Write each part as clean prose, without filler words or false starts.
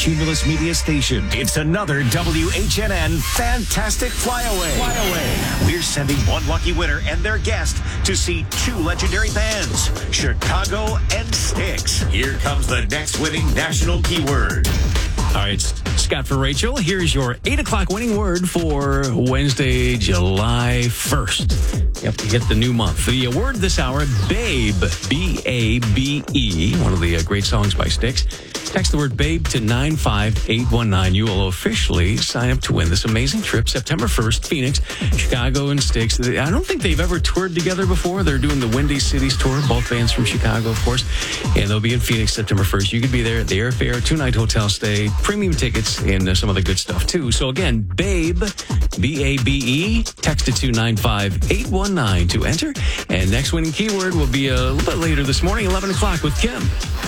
Cumulus Media Station. It's another WHNN Fantastic Flyaway. We're sending one lucky winner and their guest to see two legendary bands, Chicago and Styx. Here comes the next winning national keyword. All right, Scott for Rachel. Here's your 8 o'clock winning word for Wednesday, July 1st. Yep, you hit the new month. The word this hour, Babe, B-A-B-E, one of the great songs by Styx. Text the word Babe to 95819. You will officially sign up to win this amazing trip September 1st, Phoenix, Chicago, and Styx. I don't think they've ever toured together before. They're doing the Windy Cities tour, both bands from Chicago, of course, and they'll be in Phoenix September 1st. You could be there at the airfare, 2-night hotel stay, premium tickets, and some other good stuff, too. So, again, Babe, B-A-B-E, text it to 95819 to enter. And next winning keyword will be a little bit later this morning, 11 o'clock with Kim.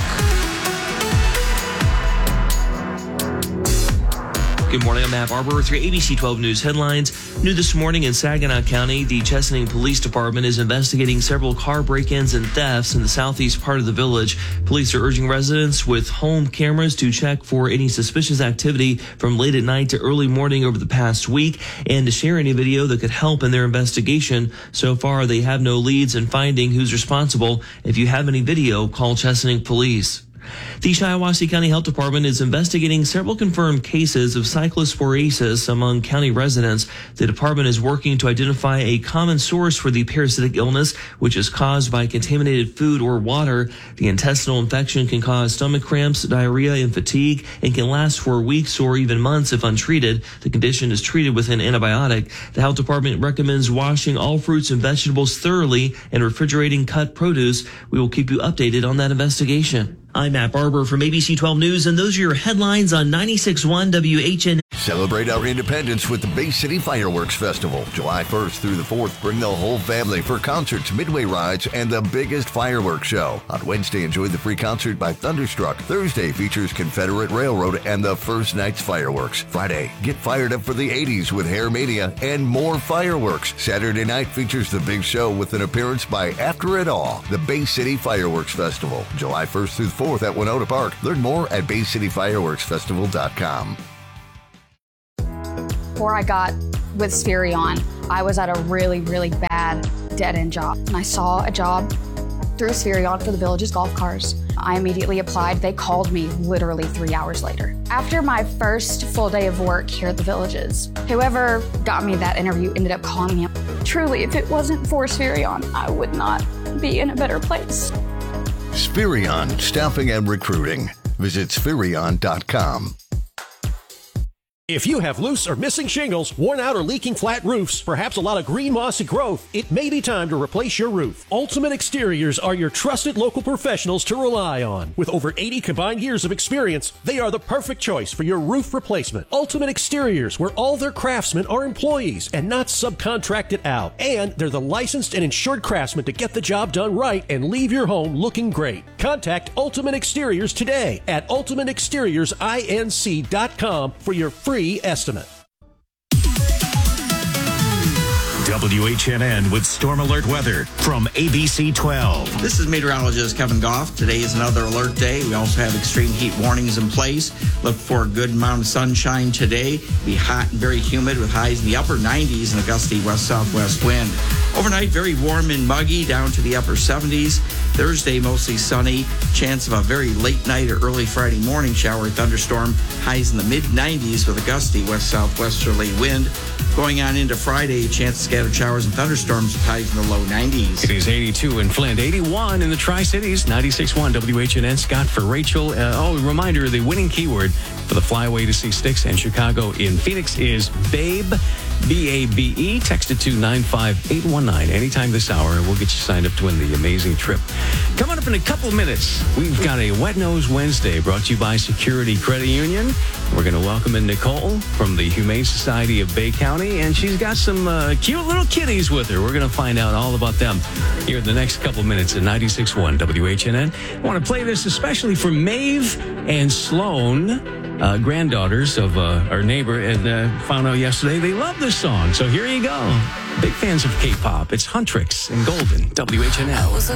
Good morning, I'm Matt Barber with your ABC 12 News headlines. New this morning in Saginaw County, the Chesaning Police Department is investigating several car break-ins and thefts in the southeast part of the village. Police are urging residents with home cameras to check for any suspicious activity from late at night to early morning over the past week and to share any video that could help in their investigation. So far, they have no leads in finding who's responsible. If you have any video, call Chesaning Police. The Shiawassee County Health Department is investigating several confirmed cases of cyclosporiosis among county residents. The department is working to identify a common source for the parasitic illness, which is caused by contaminated food or water. The intestinal infection can cause stomach cramps, diarrhea, and fatigue, and can last for weeks or even months if untreated. The condition is treated with an antibiotic. The health department recommends washing all fruits and vegetables thoroughly and refrigerating cut produce. We will keep you updated on that investigation. I'm Matt Barber from ABC 12 News, and those are your headlines on 96.1 WHN. Celebrate our independence with the Bay City Fireworks Festival. July 1st through the 4th, bring the whole family for concerts, midway rides, and the biggest fireworks show. On Wednesday, enjoy the free concert by Thunderstruck. Thursday features Confederate Railroad and the First Night's Fireworks. Friday, get fired up for the 80s with Hair Mania and more fireworks. Saturday night features the big show with an appearance by After It All, the Bay City Fireworks Festival. July 1st through the 4th at Winona Park. Learn more at BayCityFireworksFestival.com. Before I got with Spherion, I was at a really, really bad dead-end job. And I saw a job through Spherion for the Village's golf cars. I immediately applied. They called me literally 3 hours later. After my first full day of work here at the Villages, whoever got me that interview ended up calling me. Truly, if it wasn't for Spherion, I would not be in a better place. Spherion Staffing and Recruiting. Visit Spherion.com. If you have loose or missing shingles, worn out or leaking flat roofs, perhaps a lot of green mossy growth, it may be time to replace your roof. Ultimate Exteriors are your trusted local professionals to rely on. With over 80 combined years of experience, they are the perfect choice for your roof replacement. Ultimate Exteriors, where all their craftsmen are employees and not subcontracted out. And they're the licensed and insured craftsmen to get the job done right and leave your home looking great. Contact Ultimate Exteriors today at ultimateexteriorsInc.com for your free estimate. WHNN with Storm Alert Weather from ABC 12. This is meteorologist Kevin Goff. Today is another alert day. We also have extreme heat warnings in place. Look for a good amount of sunshine today. Be hot and very humid with highs in the upper 90s and a gusty west-southwest wind. Overnight, very warm and muggy down to the upper 70s. Thursday, mostly sunny. Chance of a very late night or early Friday morning shower or thunderstorm. Highs in the mid-90s with a gusty west-southwesterly wind. Going on into Friday, chance of scattered showers and thunderstorms with highs in the low 90s. It is 82 in Flint, 81 in the Tri-Cities, 96.1 WHNN. Scott for Rachel. Reminder, the winning keyword for the flyaway to see Styx and Chicago in Phoenix is Babe, B-A-B-E. Text it to 95819. Anytime this hour, we'll get you signed up to win the amazing trip. Coming up in a couple of minutes, we've got a Wet Nose Wednesday brought to you by Security Credit Union. We're going to welcome in Nicole from the Humane Society of Bay County, and she's got some cute little kitties with her. We're going to find out all about them here in the next couple of minutes at 96.1 WHNN. I want to play this especially for Maeve and Sloan, granddaughters of our neighbor, and found out yesterday they love this song. So here you go. Big fans of K-pop. It's Huntrix and Golden, WHNN.